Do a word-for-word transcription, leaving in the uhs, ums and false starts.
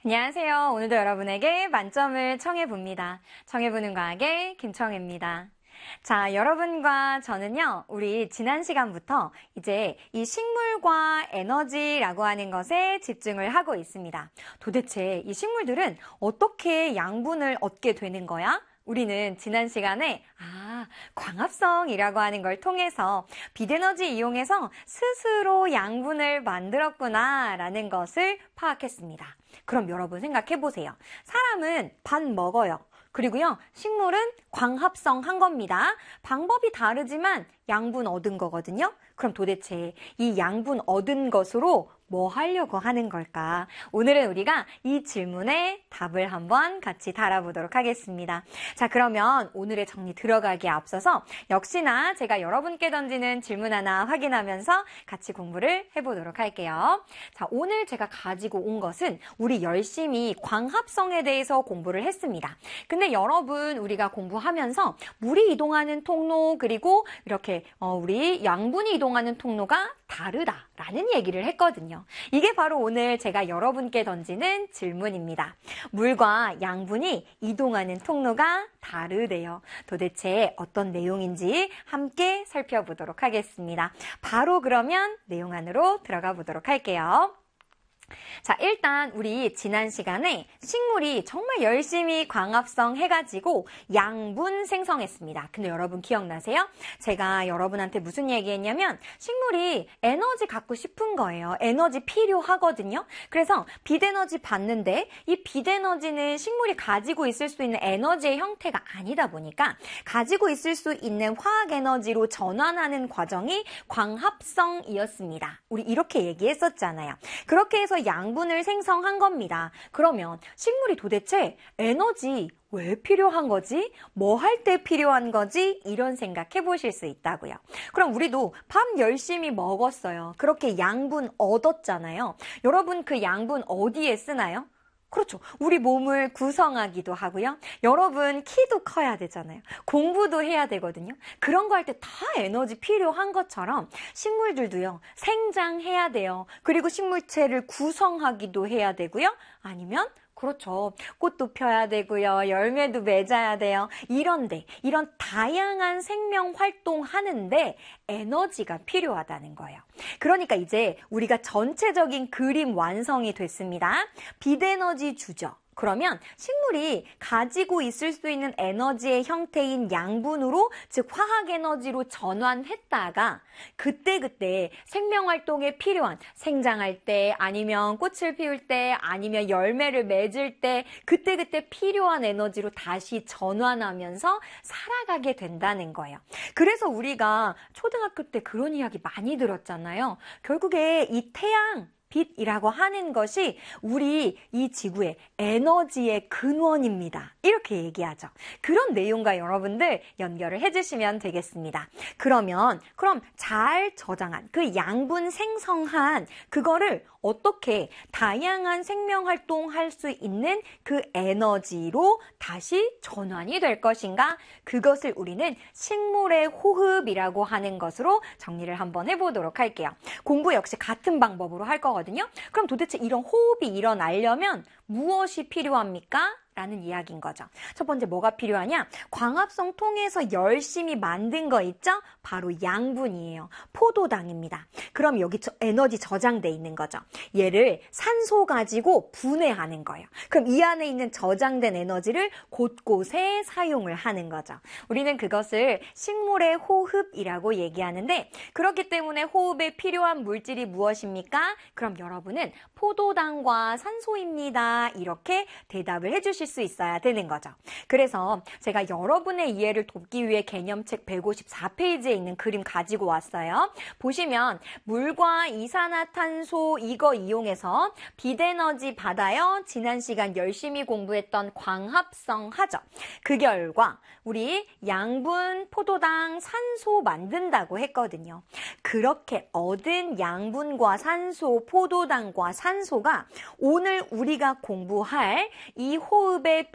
안녕하세요. 오늘도 여러분에게 만점을 청해봅니다. 청해보는 과학의 김청혜입니다. 자, 여러분과 저는요, 우리 지난 시간부터 이제 이 식물과 에너지라고 하는 것에 집중을 하고 있습니다. 도대체 이 식물들은 어떻게 양분을 얻게 되는 거야? 우리는 지난 시간에 아, 광합성이라고 하는 걸 통해서 빛에너지 이용해서 스스로 양분을 만들었구나 라는 것을 파악했습니다. 그럼 여러분 생각해 보세요. 사람은 밥 먹어요. 그리고요, 식물은 광합성 한 겁니다. 방법이 다르지만 양분 얻은 거거든요. 그럼 도대체 이 양분 얻은 것으로 뭐 하려고 하는 걸까? 오늘은 우리가 이 질문에 답을 한번 같이 달아보도록 하겠습니다. 자, 그러면 오늘의 정리 들어가기에 앞서서 역시나 제가 여러분께 던지는 질문 하나 확인하면서 같이 공부를 해보도록 할게요. 자, 오늘 제가 가지고 온 것은 우리 열심히 광합성에 대해서 공부를 했습니다. 근데 여러분, 우리가 공부하면서 물이 이동하는 통로 그리고 이렇게 어, 우리 양분이 이동하는 통로가 다르다라는 얘기를 했거든요. 이게 바로 오늘 제가 여러분께 던지는 질문입니다. 물과 양분이 이동하는 통로가 다르대요. 도대체 어떤 내용인지 함께 살펴보도록 하겠습니다. 바로 그러면 내용 안으로 들어가 보도록 할게요. 자, 일단 우리 지난 시간에 식물이 정말 열심히 광합성 해가지고 양분 생성했습니다. 근데 여러분 기억나세요? 제가 여러분한테 무슨 얘기했냐면 식물이 에너지 갖고 싶은 거예요. 에너지 필요하거든요. 그래서 빛에너지 받는데 이 빛에너지는 식물이 가지고 있을 수 있는 에너지의 형태가 아니다 보니까 가지고 있을 수 있는 화학에너지로 전환하는 과정이 광합성이었습니다. 우리 이렇게 얘기했었잖아요. 그렇게 해서 양분을 생성한 겁니다. 그러면 식물이 도대체 에너지 왜 필요한 거지? 뭐 할 때 필요한 거지? 이런 생각해 보실 수 있다고요. 그럼 우리도 밥 열심히 먹었어요. 그렇게 양분 얻었잖아요. 여러분 그 양분 어디에 쓰나요? 그렇죠. 우리 몸을 구성하기도 하고요. 여러분 키도 커야 되잖아요. 공부도 해야 되거든요. 그런 거 할 때 다 에너지 필요한 것처럼 식물들도요. 생장해야 돼요. 그리고 식물체를 구성하기도 해야 되고요. 아니면 그렇죠. 꽃도 펴야 되고요. 열매도 맺어야 돼요. 이런데 이런 다양한 생명 활동하는데 에너지가 필요하다는 거예요. 그러니까 이제 우리가 전체적인 그림 완성이 됐습니다. 빛에너지 주죠. 그러면 식물이 가지고 있을 수 있는 에너지의 형태인 양분으로, 즉 화학에너지로 전환했다가 그때그때 생명활동에 필요한 생장할 때 아니면 꽃을 피울 때 아니면 열매를 맺을 때 그때그때 필요한 에너지로 다시 전환하면서 살아가게 된다는 거예요. 그래서 우리가 초등학교 때 그런 이야기 많이 들었잖아요. 결국에 이 태양, 빛이라고 하는 것이 우리 이 지구의 에너지의 근원입니다. 이렇게 얘기하죠. 그런 내용과 여러분들 연결을 해주시면 되겠습니다. 그러면 그럼 잘 저장한 그 양분 생성한 그거를 어떻게 다양한 생명활동할 수 있는 그 에너지로 다시 전환이 될 것인가? 그것을 우리는 식물의 호흡이라고 하는 것으로 정리를 한번 해보도록 할게요. 공부 역시 같은 방법으로 할 거거든요. 그럼 도대체 이런 호흡이 일어나려면 무엇이 필요합니까? 라는 이야기인 거죠. 첫 번째 뭐가 필요하냐? 광합성 통해서 열심히 만든 거 있죠? 바로 양분이에요. 포도당입니다. 그럼 여기 에너지 저장돼 있는 거죠. 얘를 산소 가지고 분해하는 거예요. 그럼 이 안에 있는 저장된 에너지를 곳곳에 사용을 하는 거죠. 우리는 그것을 식물의 호흡이라고 얘기하는데 그렇기 때문에 호흡에 필요한 물질이 무엇입니까? 그럼 여러분은 포도당과 산소입니다. 이렇게 대답을 해주실 수 있어야 되는 거죠. 그래서 제가 여러분의 이해를 돕기 위해 개념책 백오십사 페이지에 있는 그림 가지고 왔어요. 보시면 물과 이산화탄소 이거 이용해서 빛에너지 받아요. 지난 시간 열심히 공부했던 광합성 하죠. 그 결과 우리 양분, 포도당, 산소 만든다고 했거든요. 그렇게 얻은 양분과 산소, 포도당과 산소가 오늘 우리가 공부할 이 호흡에